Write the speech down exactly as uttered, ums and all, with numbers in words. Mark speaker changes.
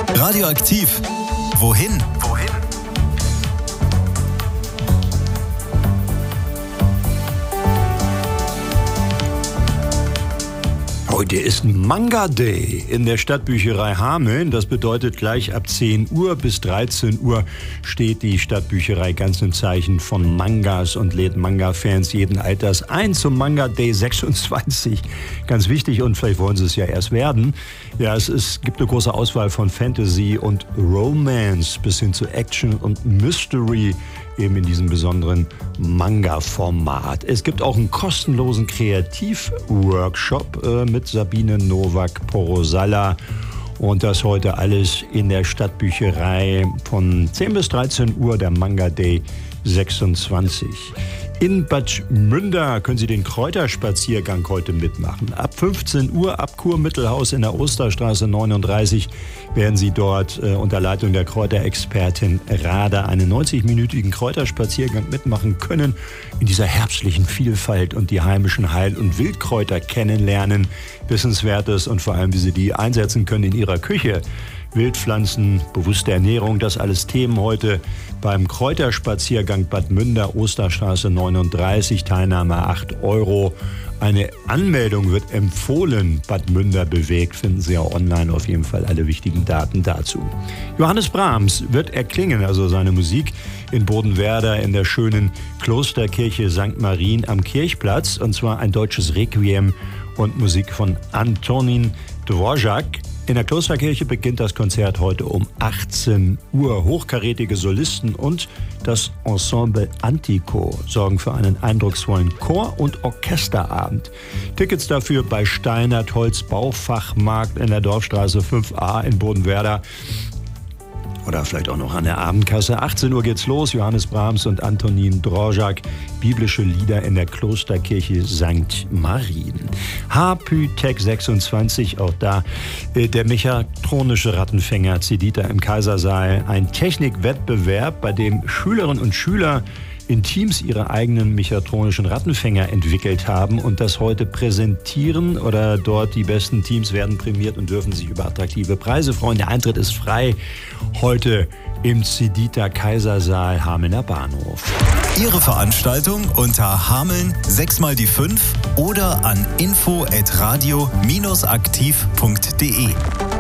Speaker 1: Radioaktiv. Wohin? Wohin?
Speaker 2: Heute ist Manga Day in der Stadtbücherei Hameln. Das bedeutet, gleich ab zehn Uhr bis dreizehn Uhr steht die Stadtbücherei ganz im Zeichen von Mangas und lädt Manga-Fans jeden Alters ein zum Manga Day sechsundzwanzig. Ganz wichtig, und vielleicht wollen Sie es ja erst werden. Ja, es ist, gibt eine große Auswahl von Fantasy und Romance bis hin zu Action und Mystery, eben in diesem besonderen Manga-Format. Es gibt auch einen kostenlosen Kreativ-Workshop äh, mit Sabine Nowak-Porosalla. Und das heute alles in der Stadtbücherei von zehn bis dreizehn Uhr, der Manga Day sechsundzwanzig. In Bad Münder können Sie den Kräuterspaziergang heute mitmachen. Ab fünfzehn Uhr ab Kurmittelhaus in der Osterstraße neununddreißig werden Sie dort äh, unter Leitung der Kräuterexpertin Rada einen neunzig-minütigen Kräuterspaziergang mitmachen können, in dieser herbstlichen Vielfalt und die heimischen Heil- und Wildkräuter kennenlernen. Wissenswertes und vor allem, wie Sie die einsetzen können in Ihrer Küche. Wildpflanzen, bewusste Ernährung, das alles Themen heute beim Kräuterspaziergang Bad Münder, Osterstraße neununddreißig, Teilnahme acht Euro. Eine Anmeldung wird empfohlen, Bad Münder bewegt, finden Sie ja online auf jeden Fall alle wichtigen Daten dazu. Johannes Brahms wird erklingen, also seine Musik, in Bodenwerder in der schönen Klosterkirche Sankt Marien am Kirchplatz, und zwar ein deutsches Requiem und Musik von Antonin Dvorak. In der Klosterkirche beginnt das Konzert heute um achtzehn Uhr. Hochkarätige Solisten und das Ensemble Antico sorgen für einen eindrucksvollen Chor- und Orchesterabend. Tickets dafür bei Steinert Holz Baufachmarkt in der Dorfstraße fünf a in Bodenwerder. Oder vielleicht auch noch an der Abendkasse. achtzehn Uhr geht's los. Johannes Brahms und Antonin Dvorak. Biblische Lieder in der Klosterkirche Sankt Marien. H-Pythek sechsundzwanzig, auch da äh, der mechatronische Rattenfänger Zedita im Kaisersaal. Ein Technikwettbewerb, bei dem Schülerinnen und Schüler in Teams ihre eigenen mechatronischen Rattenfänger entwickelt haben und das heute präsentieren, oder dort die besten Teams werden prämiert und dürfen sich über attraktive Preise freuen. Der Eintritt ist frei heute im Zedita Kaisersaal, Hamelner Bahnhof.
Speaker 1: Ihre Veranstaltung unter Hameln sechs mal die fünf oder an info at radio aktiv punkt de.